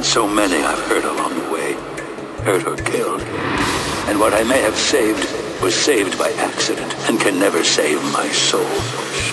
So many I've hurt along the way, hurt or killed. And what I may have saved was saved by accident and can never save my soul.